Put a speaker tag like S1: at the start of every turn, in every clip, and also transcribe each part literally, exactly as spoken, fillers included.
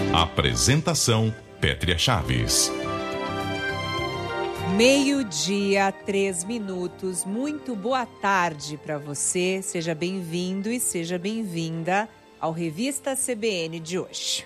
S1: Apresentação Pétria Chaves.
S2: Meio-dia, três minutos. Muito boa tarde para você. Seja bem-vindo e seja bem-vinda ao Revista C B N de hoje.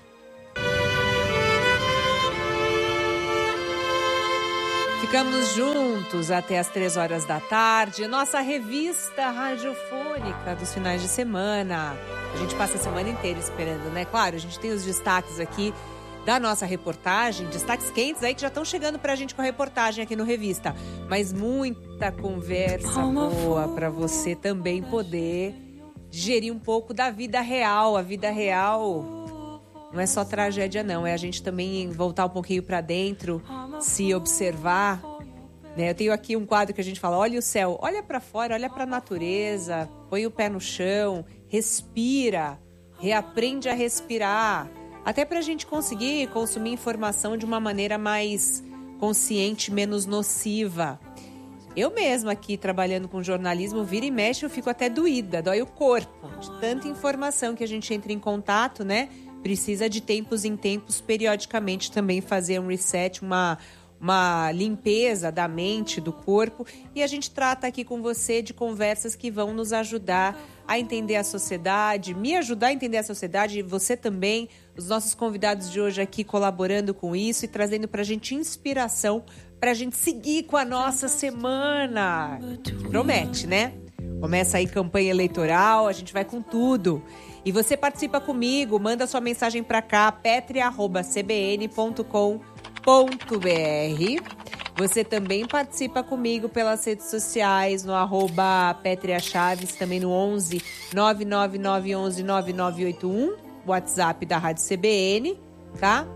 S2: Ficamos juntos até as três horas da tarde. Nossa revista radiofônica dos finais de semana. A gente passa a semana inteira esperando, né? Claro, a gente tem os destaques aqui da nossa reportagem, destaques quentes aí que já estão chegando pra gente com a reportagem aqui no Revista. Mas muita conversa boa para você também poder digerir um pouco da vida real. A vida real não é só tragédia, não. É a gente também voltar um pouquinho para dentro, se observar. Né? Eu tenho aqui um quadro que a gente fala, olha o céu, olha para fora, olha para a natureza, põe o pé no chão, respira, reaprende a respirar. Até para a gente conseguir consumir informação de uma maneira mais consciente, menos nociva. Eu mesma aqui, trabalhando com jornalismo, vira e mexe, eu fico até doída, dói o corpo. De tanta informação que a gente entra em contato, né? Precisa de tempos em tempos, periodicamente, também fazer um reset, uma, uma limpeza da mente, do corpo. E a gente trata aqui com você de conversas que vão nos ajudar a entender a sociedade, me ajudar a entender a sociedade e você também, os nossos convidados de hoje aqui colaborando com isso e trazendo pra gente inspiração pra gente seguir com a nossa semana. Promete, né? Começa aí campanha eleitoral, a gente vai com tudo. E você participa comigo, manda sua mensagem pra cá, petria arroba c b n ponto com ponto b r. Você também participa comigo pelas redes sociais, no arroba Pétria Chaves, também no onze nove nove nove onze nove nove oito um, WhatsApp da Rádio C B N, tá?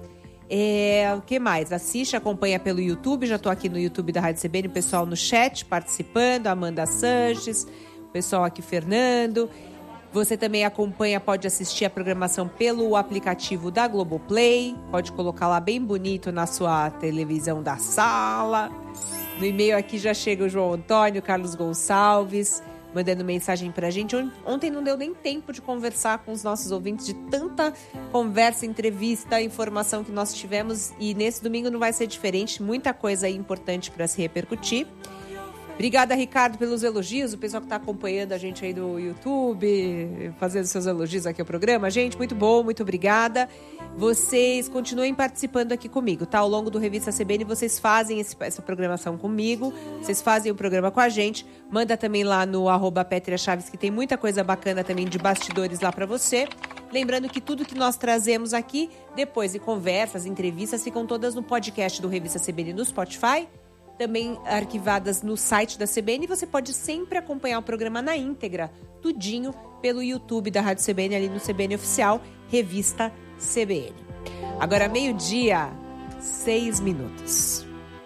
S2: É, o que mais? Assiste, acompanha pelo YouTube, já tô aqui no YouTube da Rádio C B N, o pessoal no chat participando, Amanda Sanches, o pessoal aqui, Fernando. Você também acompanha, pode assistir a programação pelo aplicativo da Globoplay. Pode colocar lá bem bonito na sua televisão da sala. No e-mail aqui já chega o João Antônio, Carlos Gonçalves, mandando mensagem pra gente. Ontem não deu nem tempo de conversar com os nossos ouvintes, de tanta conversa, entrevista, informação que nós tivemos. E nesse domingo não vai ser diferente. Muita coisa aí importante para se repercutir. Obrigada, Ricardo, pelos elogios, o pessoal que está acompanhando a gente aí do YouTube, fazendo seus elogios aqui ao programa. Gente, muito bom, muito obrigada. Vocês continuem participando aqui comigo, tá? Ao longo do Revista C B N, vocês fazem esse, essa programação comigo, vocês fazem o programa com a gente. Manda também lá no arroba Pétria Chaves, que tem muita coisa bacana também de bastidores lá para você. Lembrando que tudo que nós trazemos aqui, depois de conversas, entrevistas, ficam todas no podcast do Revista C B N no Spotify, também arquivadas no site da C B N. E você pode sempre acompanhar o programa na íntegra, tudinho, pelo YouTube da Rádio C B N, ali no C B N Oficial, Revista C B N. Agora, meio-dia, seis minutos.